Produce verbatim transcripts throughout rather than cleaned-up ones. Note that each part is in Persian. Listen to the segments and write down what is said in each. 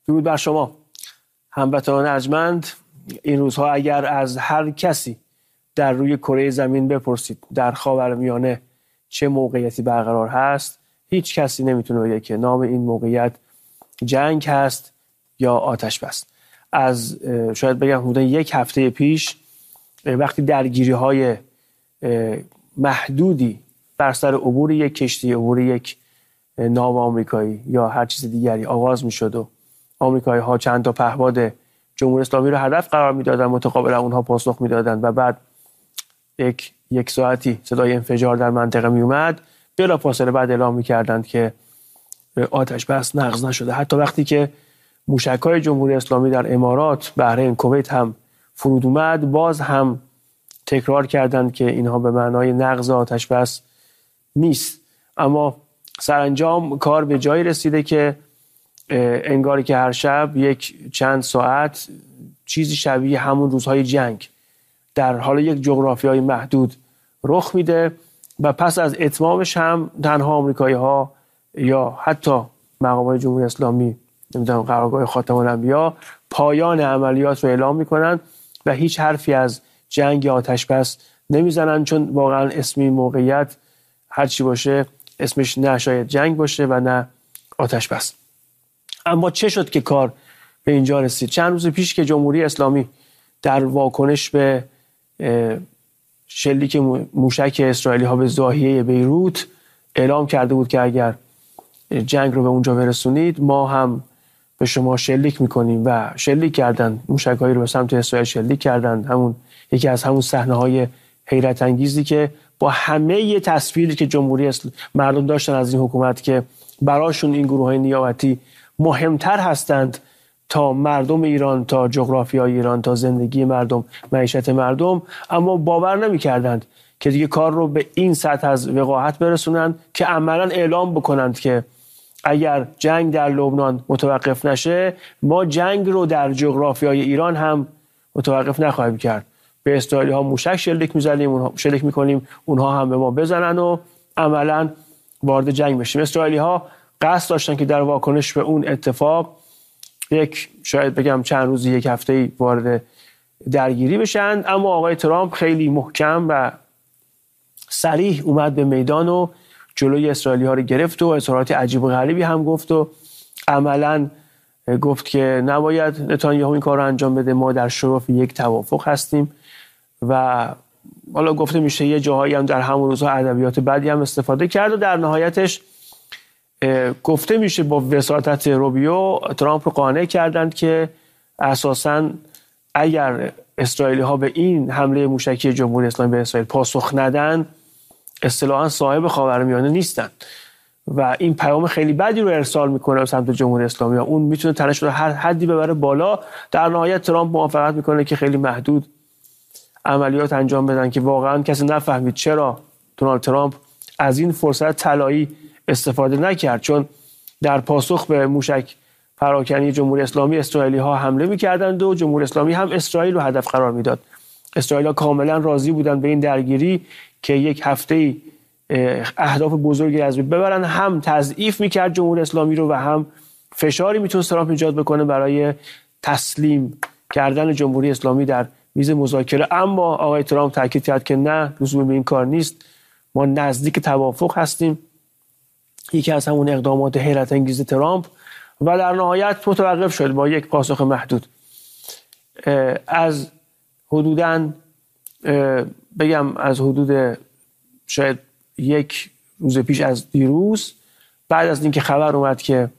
درود بر شما هموطنان ارجمند. این روزها اگر از هر کسی در روی کره زمین بپرسید در خاورمیانه چه موقعیتی برقرار هست، هیچ کسی نمیتونه بگه که نام این موقعیت جنگ هست یا آتش بس. از شاید بگم حدود یک هفته پیش وقتی درگیری های محدودی بر سر عبور یک کشتی، عبور یک ناو آمریکایی یا هر چیز دیگری آغاز می شد و آمریکایی ها چند تا پهپاد جمهوری اسلامی رو هدف قرار می دادن، متقابلا اونها پاسخ می دادن و بعد یک یک ساعتی صدای انفجار در منطقه می اومد، بلا فاصله بعد اعلام می کردند که آتش بس نقض نشده. حتی وقتی که موشک‌های جمهوری اسلامی در امارات، بحرین، کویت هم فرود اومد، باز هم تکرار کردند که اینها به معنای نقض آتش بس نیست. اما سرانجام کار به جایی رسیده که انگاری که هر شب یک چند ساعت چیزی شبیه همون روزهای جنگ در حال یک جغرافیای محدود رخ میده و پس از اتمامش هم تنها آمریکایی ها یا حتی مقامات جمهوری اسلامی، نمیدونم قرارگاه خاتم الانبیا، پایان عملیات رو اعلام میکنن و هیچ حرفی از جنگ یا آتش بس نمیزنن، چون واقعا اسمی موقعیت هر چی باشه اسمش نه شاید جنگ باشه و نه آتش بس. اما چه شد که کار به اینجا رسید؟ چند روز پیش که جمهوری اسلامی در واکنش به شلیک موشک اسرائیلی ها به زاهیه بیروت اعلام کرده بود که اگر جنگ رو به اونجا برسونید ما هم به شما شلیک میکنیم و شلیک کردن، موشک‌هایی رو به سمت اسرائیل شلیک کردن. همون یکی از همون صحنه‌های حیرت انگیزی که با همه تصویری که جمهوری اسلامی مردم داشتن از این حکومت که براشون این گروه‌های نیابتی مهمتر هستند تا مردم ایران، تا جغرافیای ایران، تا زندگی مردم، معیشت مردم، اما باور نمی‌کردند که دیگه کار رو به این سطح از وقاحت برسونند که عملاً اعلام بکنند که اگر جنگ در لبنان متوقف نشه ما جنگ رو در جغرافیای ایران هم متوقف نخواهیم کرد. به اسرائیلی ها موشک شلیک می‌زنیم، اونها شلیک می‌کنیم، اونها هم به ما بزنن و عملاً وارد جنگ بشیم. اسرائیلی ها قصد داشتن که در واکنش به اون اتفاق یک شاید بگم چند روزی، یک هفته‌ای وارد درگیری بشن، اما آقای ترامپ خیلی محکم و صریح اومد به میدان و جلوی اسرائیلی ها رو گرفت و اظهارات عجیب و غریبی هم گفت و عملاً گفت که نباید نتانیاهو این کار رو انجام بده، ما در شرف یک توافق هستیم. و حالا گفته میشه یه جاهایی هم در همون روزها ادبیات بدی هم استفاده کرد و در نهایتش گفته میشه با وساطت روبیو ترامپ رو قانع کردند که اساساً اگر اسرائیلی ها به این حمله موشکی جمهوری اسلامی به اسرائیل پاسخ ندن اصطلاحاً صاحب خاورمیانه نیستن و این پیام خیلی بدی رو ارسال میکنه به سمت جمهوری اسلامی. اون میتونه تنش رو هر حدی ببره بالا. در نهایت ترامپ موافقت میکنه که خیلی محدود عملیات انجام بدن که واقعاً کسی نفهمید چرا دونالد ترامپ از این فرصت طلایی استفاده نکرد، چون در پاسخ به موشک پراکنی جمهوری اسلامی اسرائیلی ها حمله میکردند و جمهوری اسلامی هم اسرائیل رو هدف قرار میداد. اسرائیل ها کاملا راضی بودند به این درگیری که یک هفته اهداف بزرگی از بین ببرن، هم تضعیف میکرد جمهوری اسلامی رو و هم فشاری میتونست ترامپ ایجاد بکنه برای تسلیم کردن جمهوری اسلامی در میز مذاکره. اما آقای ترامپ تاکید کرد که نه، لزومی به این کار نیست، ما نزدیک توافق هستیم. یکی از همون اقدامات حیرت انگیز ترامپ و در نهایت متوقف شد با یک پاسخ محدود. از حدوداً بگم از حدود شاید یک روز پیش از دیروز، بعد از اینکه خبر اومد که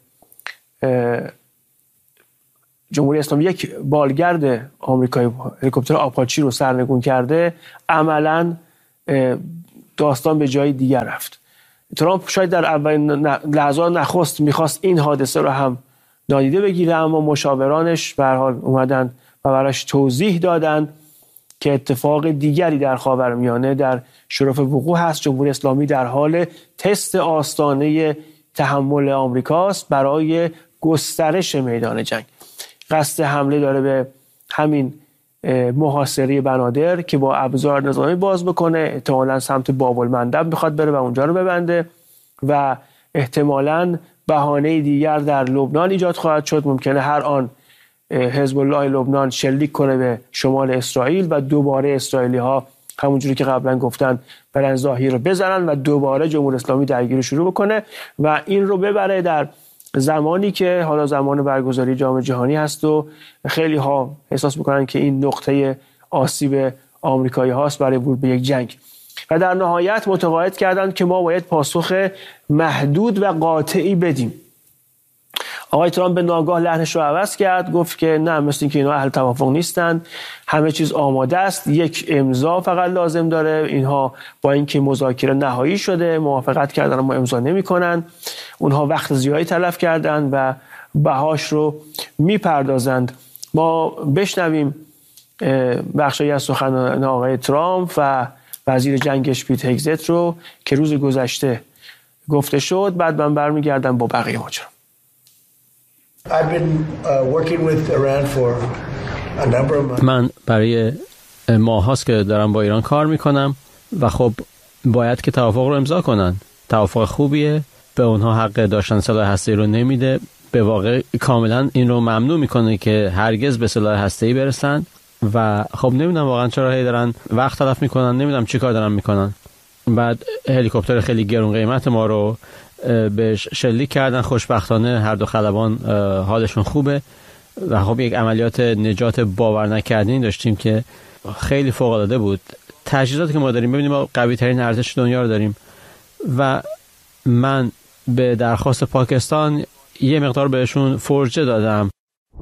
جمهوری اسلامی یک بالگرد آمریکایی هلیکوپتر آپاچی رو سرنگون کرده، عملاً داستان به جای دیگر رفت. ترامپ شاید در اولین لحظات نخست میخواست این حادثه رو هم نادیده بگیره، اما مشاورانش به هر حال اومدن و براش توضیح دادن که اتفاق دیگری در خاورمیانه در شرف وقوع هست. جمهوری اسلامی در حال تست آستانه تحمل آمریکاست برای گسترش میدان جنگ. قصد حمله داره به همین محاصره بنادر که با ابزار نظامی باز بکنه، احتمالاً سمت باب المندب میخواد بره و اونجا رو ببنده و احتمالاً بهانه دیگر در لبنان ایجاد خواهد شد. ممکنه هر آن حزب الله لبنان شلیک کنه به شمال اسرائیل و دوباره اسرائیلی ها همونجوری که قبلا گفتن برن ظاهر رو بزنن و دوباره جمهوری اسلامی درگیری شروع بکنه و این رو ببره در زمانی که حالا زمان برگزاری جام جهانی هست و خیلی ها احساس میکنن که این نقطه آسیب آمریکایی هاست برای ورود به یک جنگ. و در نهایت متقاعد کردند که ما باید پاسخ محدود و قاطعی بدیم. آقای ترامپ به ناگاه لحنش رو عوض کرد، گفت که نه، مثل اینکه اینا اهل توافق نیستن، همه چیز آماده است، یک امضا فقط لازم داره. اینها با اینکه مذاکره نهایی شده موافقت کردن اما امضا نمی‌کنن. اونها وقت زیادی تلف کردن و بهاش رو میپردازند. ما بشنویم بخشی از سخنان آقای ترامپ و وزیر جنگش پیت هگزت رو که روز گذشته گفته شد، بعد من برمیگردم با بقیه ماجرا. من برای ماه هاست که دارم با ایران کار میکنم و خب باید که توافق رو امضا کنن. توافق خوبیه، به اونها حق داشتن سلاح هسته‌ای رو نمیده، به واقع کاملا این رو ممنوع میکنه که هرگز به سلاح هسته‌ای برسن و خب نمیدونم واقعا چرا هی دارن وقت تلف میکنن، نمیدونم چی کار دارن میکنن. بعد هلیکوپتر خیلی گرون قیمت ما رو بهش شلیک کردن. خوشبختانه هر دو خلبان حالشون خوبه و خب یک عملیات نجات باور نکردنی داشتیم که خیلی فوق العاده بود. تجهیزاتی که ما داریم، ببینیم ما قوی ترین ارتش دنیا رو داریم و من به درخواست پاکستان یه مقدار بهشون فرجه دادم.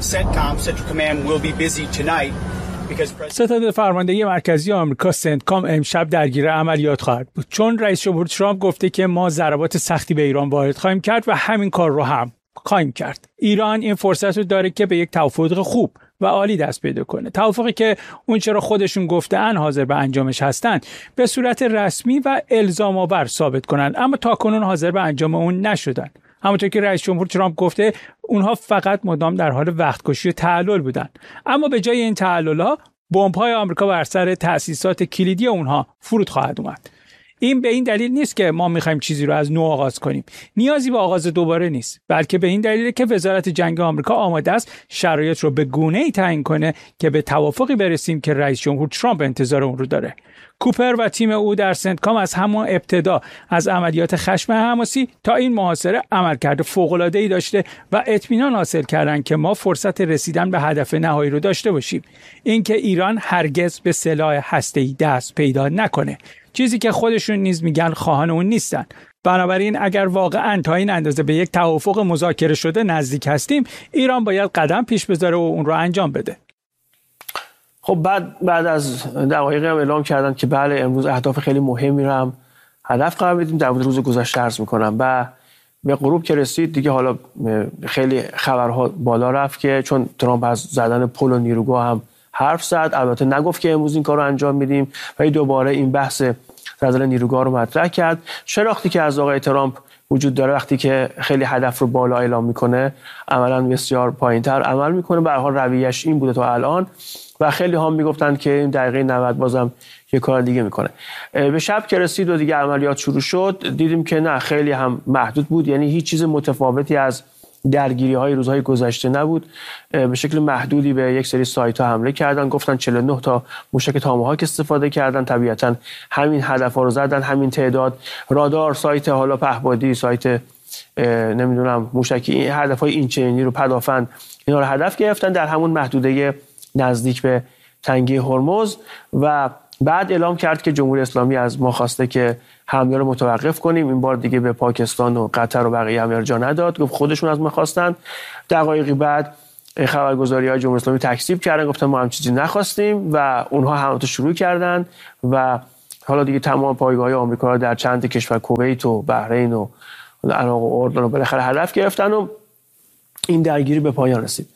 ستاد فرماندهی مرکزی آمریکا سنتکام امشب درگیر عملیات خواهد بود، چون رئیس جمهور ترامپ گفته که ما ضربات سختی به ایران وارد خواهیم کرد و همین کار رو هم خواهیم کرد. ایران این فرصت رو داره که به یک توافق خوب و عالی دست پیدا کنه، توافقی که اون چرا خودشون گفتن حاضر به انجامش هستن به صورت رسمی و الزام آور ثابت کنن، اما تاکنون حاضر به انجام اون نشدن. همونطور که رئیس جمهور ترامپ گفته اونها فقط مدام در حال وقتکشی و تعلل بودن، اما به جای این تعلل‌ها بمب‌های آمریکا بر سر تأسیسات کلیدی اونها فرود خواهد اومد. این به این دلیل نیست که ما می‌خوایم چیزی رو از نو آغاز کنیم، نیازی به آغاز دوباره نیست، بلکه به این دلیل که وزارت جنگ آمریکا آماده است شرایط رو به گونه‌ای تعیین کنه که به توافقی برسیم که رئیس جمهور ترامپ انتظار اون رو داره. کوپر و تیم او در سنتکام از همان ابتدا از عملیات خشم حماسی تا این محاصره عملکرد فوق‌العاده‌ای داشته و اطمینان حاصل کردن که ما فرصت رسیدن به هدف نهایی رو داشته باشیم، اینکه ایران هرگز به سلاح هسته‌ای دست پیدا نکنه، چیزی که خودشون نیز میگن خواهان اون نیستن. بنابراین اگر واقعا تا این اندازه به یک توافق مذاکره شده نزدیک هستیم، ایران باید قدم پیش بذاره و اون رو انجام بده. خب بعد بعد از دقایقی هم اعلام کردن که بله امروز اهداف خیلی مهمی رو هم هدف قرار بدیم. در روز گذشته عرض میکنم و به غروب که رسید دیگه حالا خیلی خبرها بالا رفت که چون ترامپ از زدن پل و نیروگاه هم حرف زد، البته نگفت که امروز این کار رو انجام میدیم و دوباره این بحث زدن نیروگاه رو مطرح کرد. شناختی که از آقای ترامپ وجود داره وقتی که خیلی هدف رو بالا اعلام میکنه عملاً بسیار پایین‌تر عمل میکنه. به هر حال رویش این بوده تا الان و خیلی هم میگفتن که این دقیقه نود بازم یه کار دیگه میکنه. به شب که رسید و دیگه عملیات شروع شد دیدیم که نه، خیلی هم محدود بود، یعنی هیچ چیز متفاوتی از درگیری های روزهای گذشته نبود. به شکل محدودی به یک سری سایت ها حمله کردن، گفتن چهل و نه تا موشک تاماهاک استفاده کردن، طبیعتا همین هدف ها رو زدن، همین تعداد. رادار، سایت حالا پهپادی، سایت نمیدونم موشکی، هدف های این چنینی رو، پدافند، اینا رو هدف گرفتن در همون محدوده نزدیک به تنگه هرمز و بعد اعلام کرد که جمهوری اسلامی از ما خواسته که حمله رو متوقف کنیم. این بار دیگه به پاکستان و قطر و بقیه هم ارجاع نداد، گفت خودشون از ما خواستن. دقایقی بعد خبرگزاری‌های جمهوری اسلامی تکذیب کردن، گفتن ما هم چیزی نخواستیم و اونها حملات شروع کردن و حالا دیگه تمام پایگاه‌های آمریکا رو در چند کشور، کویت و بحرین و عراق و اردن رو بالاخره هدف گرفتن و این درگیری به پایان رسید.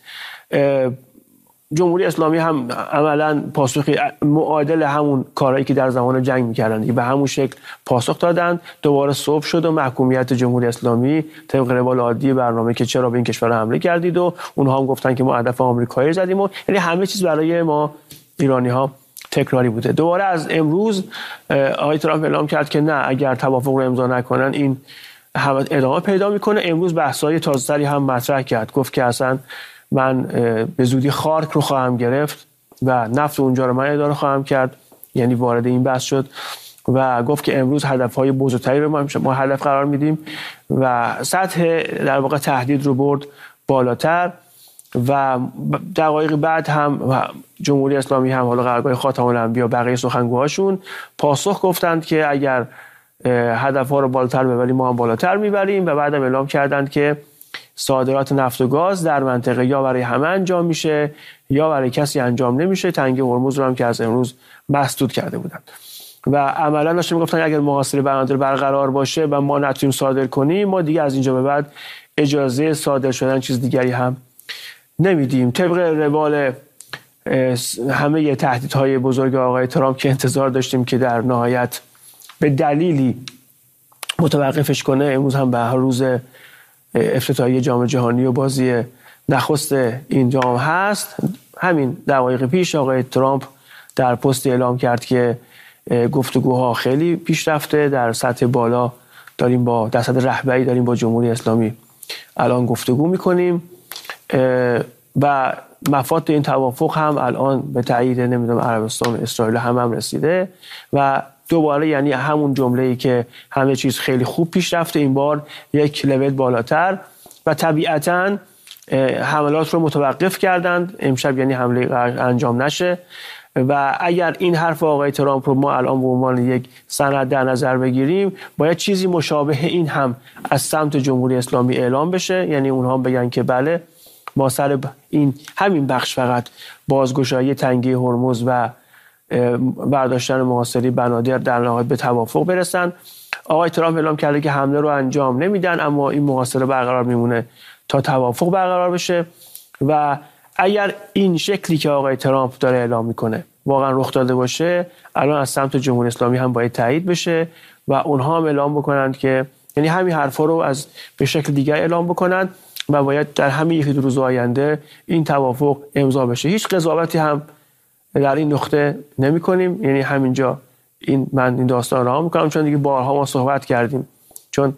جمهوری اسلامی هم عملاً پاسخی معادل همون کارهایی که در زمان جنگ می‌کردن به همون شکل پاسخ دادن. دوباره صبح شد و محکومیت جمهوری اسلامی طبق روال عادی برنامه که چرا به این کشور حمله کردید و اونها هم گفتن که ما هدف آمریکایی زدیم و یعنی همه چیز برای ما ایرانی‌ها تکراری بوده. دوباره از امروز آقای ترامپ اعلام کرد که نه، اگر توافق رو امضا نکنن این هم ادامه پیدا میکنه. امروز بحث‌های تازه‌تری هم مطرح کرد، گفت که اصلا من به زودی خارک رو خواهم گرفت و نفت اونجا رو من اداره خواهم کرد، یعنی وارد این بحث شد و گفت که امروز هدف‌های بزرگتری رو ما ما هدف قرار میدیم و سطح در واقع تهدید رو برد بالاتر. و دقایق بعد هم جمهوری اسلامی هم حالا قرارگاه خاتم الانبیا بقیه سخنگوهاشون پاسخ گفتند که اگر هدف‌ها رو بالاتر ببریم ما هم بالاتر میبریم و بعدم اعلام کردند که صادرات نفت و گاز در منطقه یا برای همه انجام میشه یا برای کسی انجام نمیشه. تنگه هرمز رو هم که از امروز مسدود کرده بودند و عملا داشتن میگفتن اگر محاصره بنادر برقرار باشه و ما نتونیم صادر کنیم ما دیگه از اینجا به بعد اجازه صادر شدن چیز دیگری هم نمیدیم. طبق روال همه تهدیدهای بزرگ آقای ترامپ که انتظار داشتیم که در نهایت به دلیلی متوقفش کنه، امروز هم به هر روز افتتاحیه جام جهانی و بازی نخست این جام هست. همین دقایق پیش آقای ترامپ در پست اعلام کرد که گفتگوها خیلی پیشرفته در سطح بالا، داریم با در سطح رهبری داریم با جمهوری اسلامی الان گفتگو میکنیم و مفاد این توافق هم الان به تایید نمیدونم عربستان و اسرائیل هم هم رسیده و دوباره یعنی همون جمله‌ای که همه چیز خیلی خوب پیش رفته این بار یک لول بالاتر و طبیعتاً حملات رو متوقف کردند امشب، یعنی حمله انجام نشه. و اگر این حرف آقای ترامپ رو ما الان به عنوان یک سند در نظر بگیریم باید چیزی مشابه این هم از سمت جمهوری اسلامی اعلام بشه، یعنی اونها بگن که بله ما سر این همین بخش فقط بازگشایی تنگه هرمز و برداشتن محاصره بنادر در نهایت به توافق برسن. آقای ترامپ اعلام کرده که حمله رو انجام نمیدن اما این محاصره برقرار میمونه تا توافق برقرار بشه و اگر این شکلی که آقای ترامپ داره اعلام میکنه واقعا رخ داده باشه الان از سمت جمهوری اسلامی هم باید تایید بشه و اونها هم اعلام بکنند که یعنی همین حرفا رو از به شکل دیگر اعلام بکنند و باید در همین یکی دو روز آینده این توافق امضا بشه. هیچ قضاوتی هم در این نقطه نمی کنیم، یعنی همینجا این من این داستان را میکنم چون دیگه بارها ما صحبت کردیم، چون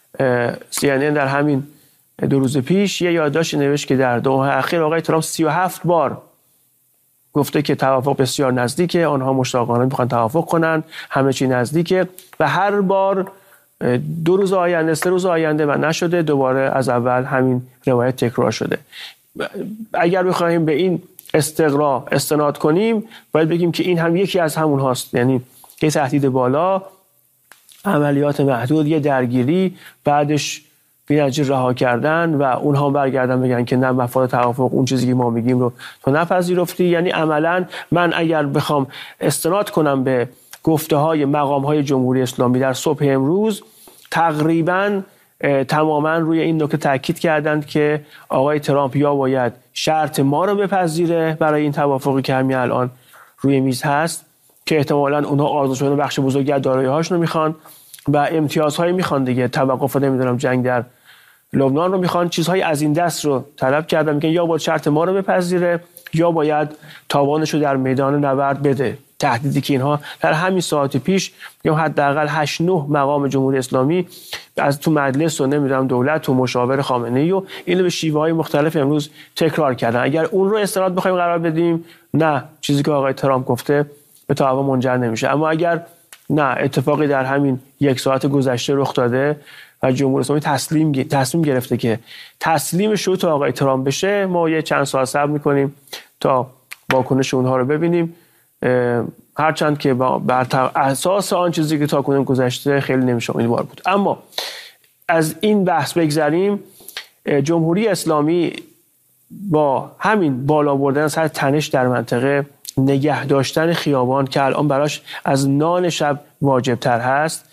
سی ان ان در همین دو روز پیش یه یادداشت نوشت که در دو ماه اخیر آقای ترامپ سی و هفت بار گفته که توافق بسیار نزدیکه، آنها مشتاقانه میخوان توافق کنن، همه چی نزدیکه و هر بار دو روز آینده سه روز آینده و نشده، دوباره از اول همین روایت تکرار شده. اگر بخوایم به این استقرا استناد کنیم باید بگیم که این هم یکی از همون هاست، یعنی یه تهدید بالا، عملیات محدود، یه درگیری، بعدش بی‌نتیجه رها کردن و اونها برگردن بگن که نه مفاد توافق اون چیزی که ما میگیم رو تو نپذیرفتی. یعنی عملا من اگر بخوام استناد کنم به گفته های مقام های جمهوری اسلامی در صبح امروز تقریبا تماما روی این نکته تاکید کردند که آقای ترامپ یا باید شرط ما رو بپذیره برای این توافقی که همین الان روی میز هست که احتمالاً اونها آزاد شدن بخش بزرگی از دارایی‌هاشون رو میخوان و امتیازهایی میخوان دیگه، توقف نمیدونم جنگ در لبنان رو میخوان، چیزهای از این دست رو طلب کردن، میگن یا باید شرط ما رو بپذیره یا باید تاوانش رو در میدان نبرد بده. تهدیدی که اینها در همین ساعت پیش میگم حداقل هشت نه مقام جمهوری اسلامی از تو مجلس و نمیدونم دولت و مشاور خامنه‌ای و اینو به شیوه‌های مختلف امروز تکرار کردن. اگر اون رو استناد بخوایم قرار بدیم نه، چیزی که آقای ترامپ گفته به توافق منجر نمیشه. اما اگر نه، اتفاقی در همین یک ساعت گذشته رخ داده و جمهوری اسلامی تسلیم تصمیم گرفته که تسلیم شروط آقای ترامپ بشه، ما یه چند ساعت صبر می‌کنیم تا واکنش اونها رو ببینیم، هرچند که بر اساس آن چیزی که تاکنون گذشته خیلی نمیشه امیدوار بود. اما از این بحث بگذریم، جمهوری اسلامی با همین بالا بردن سر تنش در منطقه، نگه داشتن خیابان که الان براش از نان شب واجب تر هست،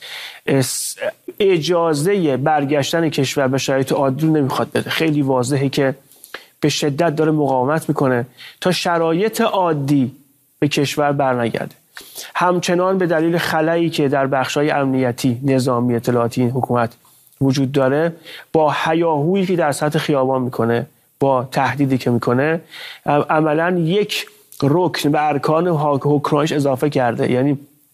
اجازه برگشتن کشور به شرایط عادی رو نمیخواد بده. خیلی واضحه که به شدت داره مقاومت میکنه تا شرایط عادی به کشور برنگرده. همچنان به دلیل خلایی که در بخش‌های امنیتی، نظامی، اطلاعاتی این حکومت وجود داره، با هیاهویی که در سطح خیابان میکنه، با تهدیدی که میکنه، عملاً یک رکن به ارکان حکمرانیش اضافه کرده. یعنی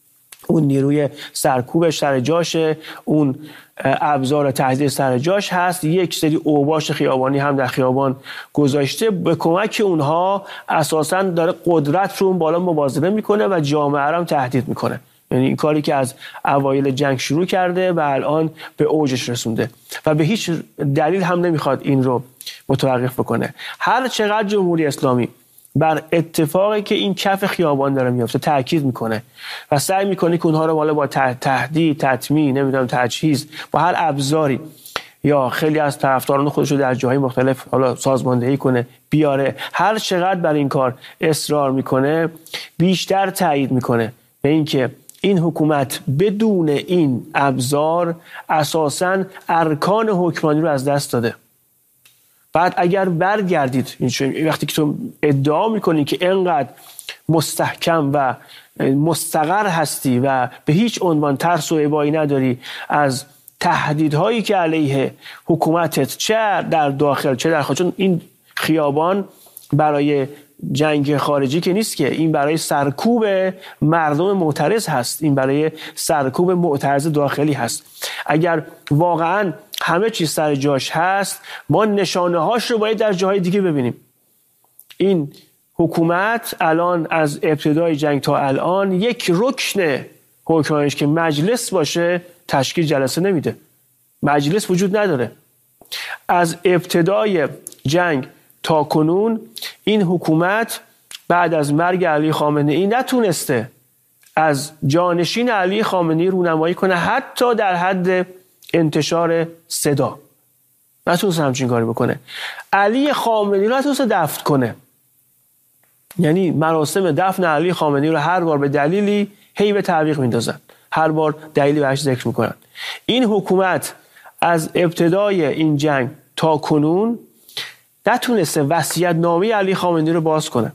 اون نیروی سرکوبش سر جاشه، اون ابزار تهدید سر جاش هست، یک سری اوباش خیابانی هم در خیابان گذاشته، به کمک اونها اساساً داره قدرت رو اون بالا مبارزه میکنه و جامعه رو هم تهدید میکنه. یعنی این کاری که از اوایل جنگ شروع کرده و الان به اوجش رسونده و به هیچ دلیل هم نمیخواد این رو متوقف بکنه. هر چقدر جمهوری اسلامی بر اتفاقی که این کف خیابان داره میفته تاکید میکنه و سعی میکنه که اونها رو بالا با تهدید، تطمیع، نمیدونم تجهیز، با هر ابزاری یا خیلی از طرفداران خودش رو در جاهای مختلف حالا سازماندهی کنه بیاره، هر چقدر بر این کار اصرار میکنه بیشتر تایید میکنه به اینکه این حکومت بدون این ابزار اساساً ارکان حکمرانی رو از دست داده. بعد اگر برگردید وقتی که تو ادعا میکنی که اینقدر مستحکم و مستقر هستی و به هیچ عنوان ترس و ابایی نداری از تهدیدهایی که علیه حکومتت چه در داخل چه در خارج، چون این خیابان برای جنگ خارجی که نیست که، این برای سرکوب مردم معترض هست، این برای سرکوب معترض داخلی هست. اگر واقعا همه چیز سر جاش هست ما نشانه هاش رو باید در جاهای دیگه ببینیم. این حکومت الان از ابتدای جنگ تا الان یک رکن حکمرانیش که مجلس باشه تشکیل جلسه نمیده، مجلس وجود نداره. از ابتدای جنگ تا کنون این حکومت بعد از مرگ علی خامنه‌ای نتونسته از جانشین علی خامنه‌ای رونمایی کنه، حتی در حد انتشار صدا نتونسته همچین کاری بکنه. علی خامنه‌ای رو نتونسته دفن کنه، یعنی مراسم دفن علی خامنه‌ای رو هر بار به دلیلی هی به تعویق میندازن، هر بار دلیلی بهش ذکر میکنن. این حکومت از ابتدای این جنگ تا کنون نتونسته وصیت‌نامه علی خامنه‌ای رو باز کنه.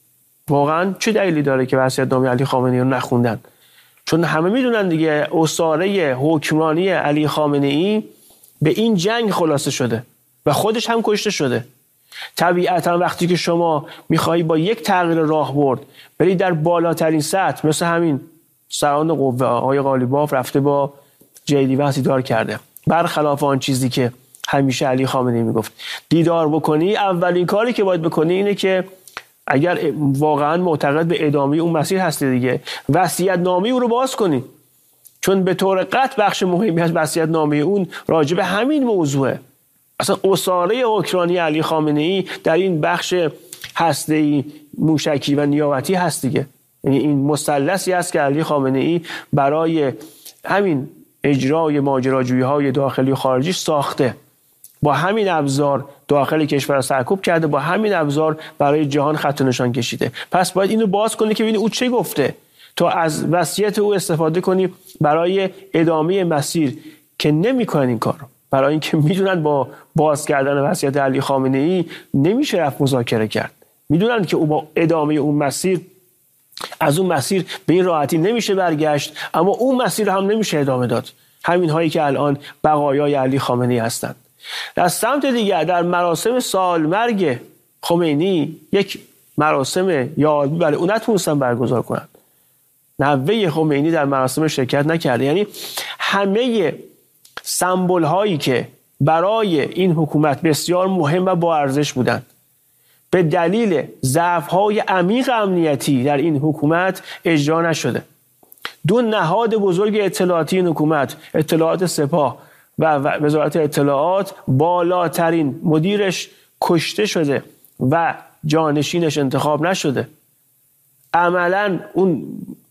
واقعا چه دلیلی داره که وصیت‌نامه علی خامنه‌ای رو نخوندن؟ چون همه میدونن دیگه اساره حکمرانی علی خامنه‌ای به این جنگ خلاصه شده و خودش هم کشته شده. طبیعتا وقتی که شما میخوایی با یک تغییر راهبرد بری در بالاترین سطح، مثل همین سران قوه آقای قالیباف رفته با جیدی وحش دیدار کرده، برخلاف آن چیزی که همیشه علی خامنه‌ای میگفت دیدار بکنی، اولین کاری که باید بکنی اینه که اگر واقعا معتقد به ادامه اون مسیر هستی دیگه، وصیت‌نامه او رو باز کنی، چون به طور قطع بخش مهمی از وصیت‌نامه اون راجع به همین موضوعه. اصلا اساره حکمرانی علی خامنه‌ای در این بخش هسته‌ای موشکی و نیابتی هست دیگه. یعنی این مثلثی است که علی خامنه‌ای برای همین اجرای ماجراجویی‌های داخلی و خارجی ساخته، با همین ابزار داخل کشور سرکوب کرده، با همین ابزار برای جهان خط و نشان کشیده. پس باید اینو باز کنی که ببینی او چه گفته، تا از وصیت او استفاده کنی برای ادامه مسیر که نمی‌کنن این کارو، برای اینکه میدونن با باز کردن وصیت علی خامنه‌ای نمیشه رفت مذاکره کرد. میدونن که او با ادامه اون مسیر از اون مسیر به این راحتی نمیشه برگشت، اما اون مسیر هم نمیشه ادامه داد. همین هایی که الان بقایای علی خامنه‌ای هستند. در سمت دیگر در مراسم سالمرگ خمینی یک مراسم یادبود برای اون نتونستن برگزار کنن. نوه خمینی در مراسم شرکت نکرده. یعنی همه سمبل هایی که برای این حکومت بسیار مهم و با ارزش بودند به دلیل ضعف های عمیق امنیتی در این حکومت اجرا نشده. دو نهاد بزرگ اطلاعاتی این حکومت، اطلاعات سپاه و وزارت اطلاعات، بالاترین مدیرش کشته شده و جانشینش انتخاب نشده. عملاً اون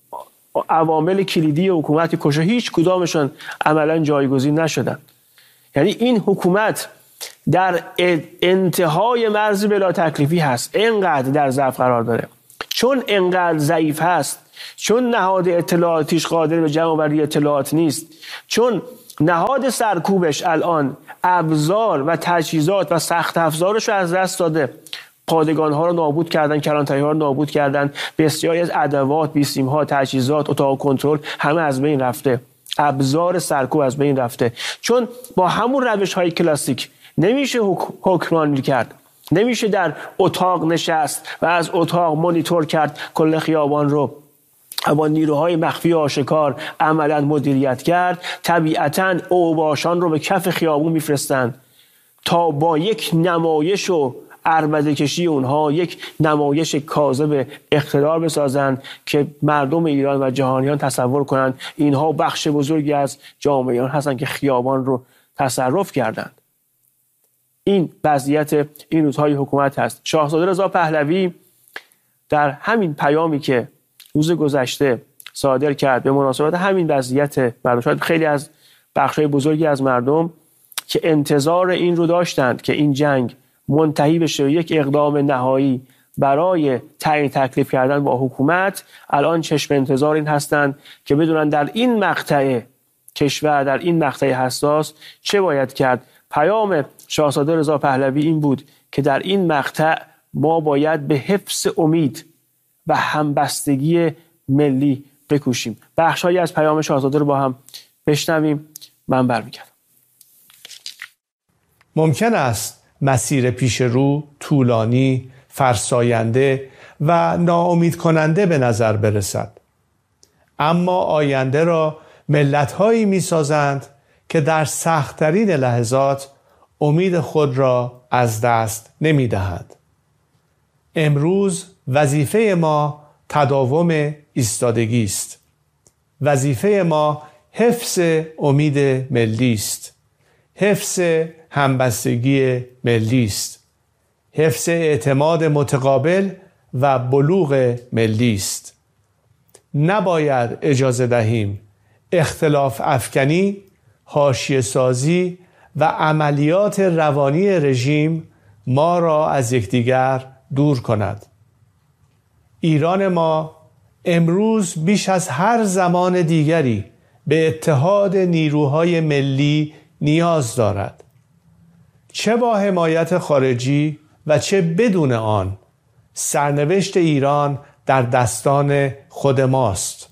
عوامل کلیدی حکومت کشه هیچ کدامشون عملاً جایگزین نشدن. یعنی این حکومت در انتهای مرز بلا تکلیفی هست، اینقدر در ضعف قرار داره، چون اینقدر ضعیف هست، چون نهاد اطلاعاتیش قادر به جمع آوری اطلاعات نیست، چون نهاد سرکوبش الان ابزار و تجهیزات و سخت افزارش رو از دست داده، پادگان ها رو نابود کردن، کلانتری ها رو نابود کردن، بسیاری از ادوات، بیسیم ها، تجهیزات، اتاق کنترل همه از بین رفته، ابزار سرکوب از بین رفته. چون با همون روش های کلاسیک نمیشه حکمرانی کرد، نمیشه در اتاق نشست و از اتاق مانیتور کرد کل خیابان رو و با نیروهای مخفی و آشکار عملا مدیریت کرد، طبیعتاً اوباشان رو به کف خیابون میفرستند تا با یک نمایش و عربده کشی اونها یک نمایش کاذب اقتدار بسازند که مردم ایران و جهانیان تصور کنند اینها بخش بزرگی از جامعه ایران هستند که خیابان رو تصرف کردند. این وضعیت این روزهای حکومت هست. شاهزاده رضا پهلوی در همین پیامی که روز گذشته صادر کرد به مناسبت همین وضعیت مردم، شاید خیلی از بخشای بزرگی از مردم که انتظار این رو داشتند که این جنگ منتهی بشه یک اقدام نهایی برای تعیین تکلیف کردن با حکومت، الان چشم انتظار این هستند که بدونن در این مقطع کشور، در این مقطع حساس چه باید کرد. پیام شاهزاده رضا پهلوی این بود که در این مقطع ما باید به حفظ امید و همبستگی ملی بکوشیم. بخش‌هایی از پیام شاهزاده رو با هم بشنویم. من برمیگردم. ممکن است مسیر پیش رو طولانی، فرساینده و ناامید کننده به نظر برسد، اما آینده را ملت‌هایی می‌سازند که در سخت‌ترین لحظات امید خود را از دست نمی‌دهند. امروز وظیفه ما تداوم ایستادگی است. وظیفه ما حفظ امید ملی است. حفظ همبستگی ملی است. حفظ اعتماد متقابل و بلوغ ملی است. نباید اجازه دهیم اختلاف افکنی، حاشیه سازی و عملیات روانی رژیم ما را از یکدیگر دور کند. ایران ما امروز بیش از هر زمان دیگری به اتحاد نیروهای ملی نیاز دارد. چه با حمایت خارجی و چه بدون آن، سرنوشت ایران در دستان خود ماست.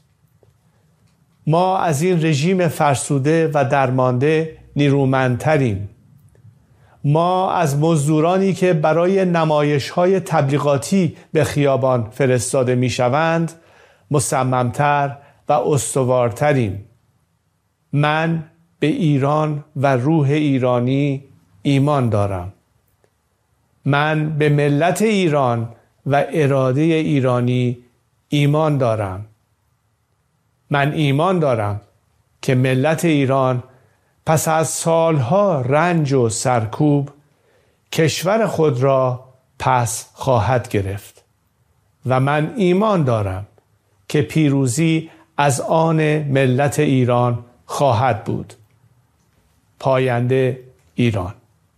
ما از این رژیم فرسوده و درمانده نیرومندتریم. ما از مزدورانی که برای نمایش‌های تبلیغاتی به خیابان فرستاده می‌شوند مصمم‌تر و استوارتریم. من به ایران و روح ایرانی ایمان دارم. من به ملت ایران و اراده ایرانی ایمان دارم. من ایمان دارم که ملت ایران پس از سالها رنج و سرکوب کشور خود را پس خواهد گرفت و من ایمان دارم که پیروزی از آن ملت ایران خواهد بود. پاینده ایران.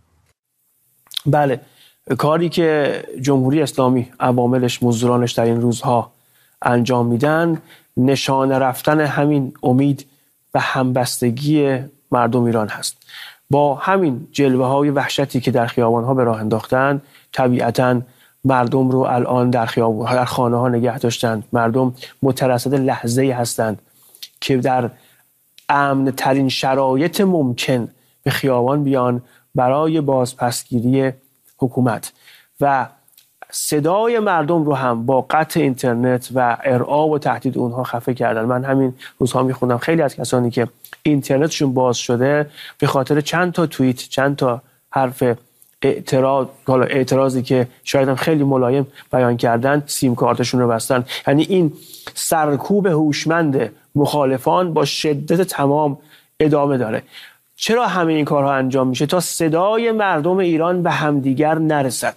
بله، کاری که جمهوری اسلامی عواملش مزدورانش در این روزها انجام میدن نشانه رفتن همین امید و همبستگی مردم ایران هست. با همین جلوه های وحشتی که در خیابان ها به راه انداختن، طبیعتاً مردم رو الان در خیابان در خانه ها نگه داشتند. مردم مترصد لحظه‌ای هستند که در امن ترین شرایط ممکن به خیابان بیان برای بازپسگیری حکومت و صدای مردم رو هم با قطع اینترنت و ارعاب و تهدید اونها خفه کردن. من همین روزها میخوندم خیلی از کسانی که اینترنتشون باز شده به خاطر چند تا توییت، چند تا حرف اعتراض، حالا اعتراضی که شاید هم خیلی ملایم بیان کردن، سیم کارتشون رو بستن. یعنی این سرکوب هوشمند مخالفان با شدت تمام ادامه داره. چرا همه این کارها انجام میشه؟ تا صدای مردم ایران به همدیگر نرسد.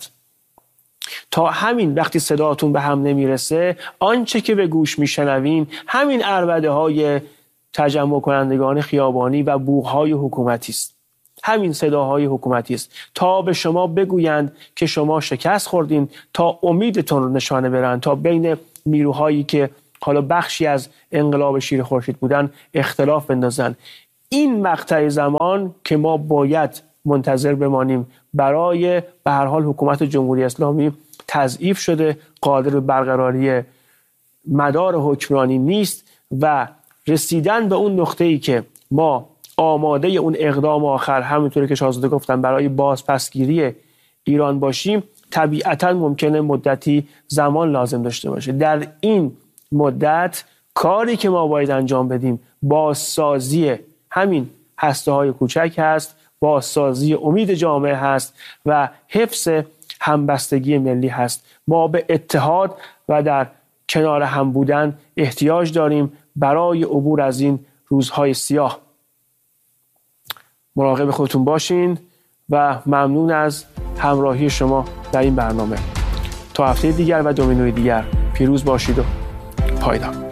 تا همین وقتی صداتون به هم نمیرسه، آنچه که به گوش میشنوین همین عربده های تجمع کنندگان خیابانی و بوقهای حکومتی است. همین صداهای حکومتی است تا به شما بگویند که شما شکست خوردین، تا امیدتون رو نشانه برن، تا بین نیروهایی که حالا بخشی از انقلاب شیر خورشید بودن اختلاف بندازن. این مقطع زمان که ما باید منتظر بمانیم برای به هر حال حکومت جمهوری اسلامی تضعیف شده، قادر به برقراری مدار حکمرانی نیست و رسیدن به اون نقطه‌ای که ما آماده اون اقدام آخر، همونطوری که شاهزاده گفتن، برای بازپسگیری ایران باشیم، طبیعتاً ممکنه مدتی زمان لازم داشته باشه. در این مدت کاری که ما باید انجام بدیم بازسازی همین هسته‌های کوچک هست، بازسازی امید جامعه هست و حفظ همبستگی ملی هست. ما به اتحاد و در کنار هم بودن احتیاج داریم برای عبور از این روزهای سیاه. مراقب خودتون باشین و ممنون از همراهی شما در این برنامه. تا هفته دیگر و دومینوی دیگر پیروز باشید و پایدار.